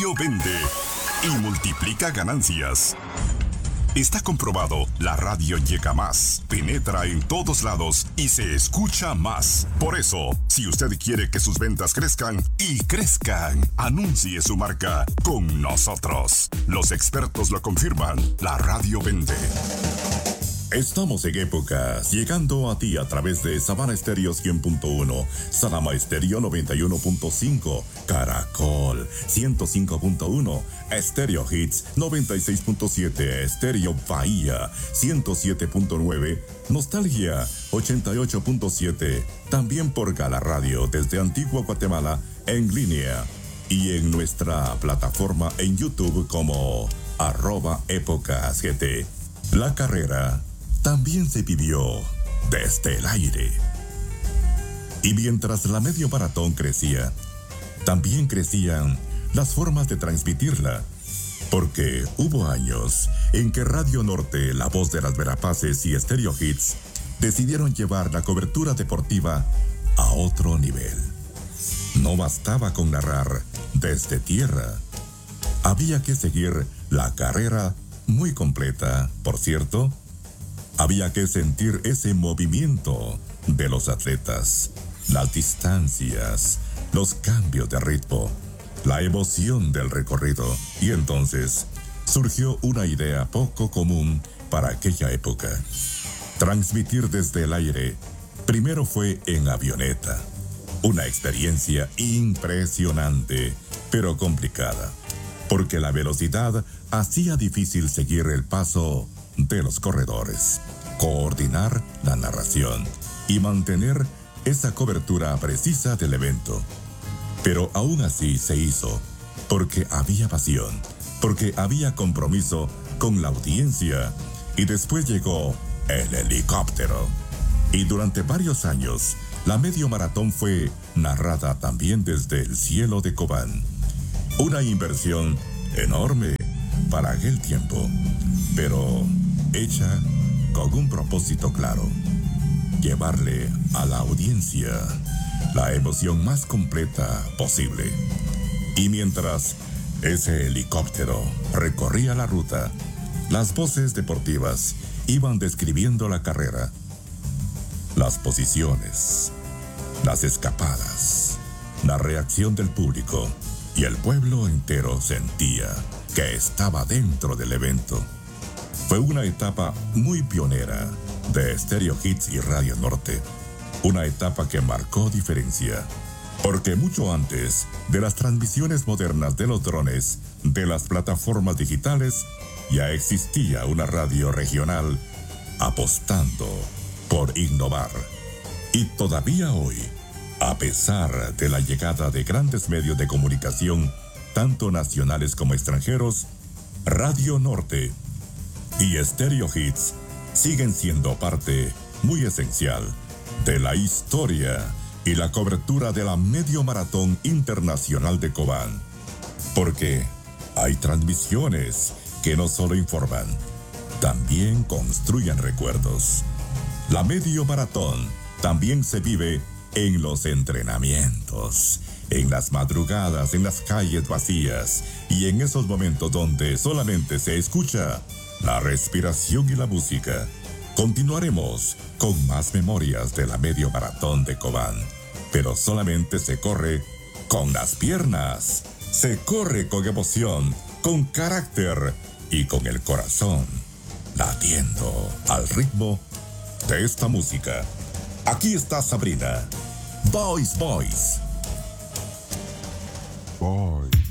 radio vende y multiplica ganancias. Está comprobado, la radio llega más, penetra en todos lados y se escucha más. Por eso, si usted quiere que sus ventas crezcan y crezcan, anuncie su marca con nosotros. Los expertos lo confirman, la radio vende. Estamos en épocas, llegando a ti a través de Sabana Estéreo 100.1, Salama Estéreo 91.5, Caracol 105.1, Estéreo Hits 96.7, Estéreo Bahía 107.9, Nostalgia 88.7, también por Gala Radio desde Antigua Guatemala en línea y en nuestra plataforma en YouTube como @épocasgt. La carrera también se vivió desde el aire. Y mientras la medio maratón crecía, también crecían las formas de transmitirla, porque hubo años en que Radio Norte, La Voz de las Verapaces y Estéreo Hits decidieron llevar la cobertura deportiva a otro nivel. No bastaba con narrar desde tierra. Había que seguir la carrera muy completa, por cierto. Había que sentir ese movimiento de los atletas, las distancias, los cambios de ritmo, la emoción del recorrido. Y entonces surgió una idea poco común para aquella época. Transmitir desde el aire primero fue en avioneta. Una experiencia impresionante, pero complicada, porque la velocidad hacía difícil seguir el paso de los corredores, coordinar la narración y mantener esa cobertura precisa del evento. Pero aún así se hizo, porque había pasión, porque había compromiso con la audiencia, y después llegó el helicóptero. Y durante varios años, la medio maratón fue narrada también desde el cielo de Cobán. Una inversión enorme para aquel tiempo, pero hecha con un propósito claro: llevarle a la audiencia la emoción más completa posible. Y mientras ese helicóptero recorría la ruta, las voces deportivas iban describiendo la carrera, las posiciones, las escapadas, la reacción del público, y el pueblo entero sentía que estaba dentro del evento. Fue una etapa muy pionera de Estéreo Hits y Radio Norte. Una etapa que marcó diferencia, porque mucho antes de las transmisiones modernas de los drones, de las plataformas digitales, ya existía una radio regional apostando por innovar. Y todavía hoy, a pesar de la llegada de grandes medios de comunicación, tanto nacionales como extranjeros, Radio Norte y Estéreo Hits siguen siendo parte muy esencial de la historia y la cobertura de la Medio Maratón Internacional de Cobán. Porque hay transmisiones que no solo informan, también construyen recuerdos. La Medio Maratón también se vive en los entrenamientos, en las madrugadas, en las calles vacías y en esos momentos donde solamente se escucha la respiración y la música. Continuaremos con más memorias de la Medio Maratón de Cobán, pero solamente se corre con las piernas, se corre con emoción, con carácter y con el corazón latiendo al ritmo de esta música. Aquí está Sabrina. Boys, boys. Boys.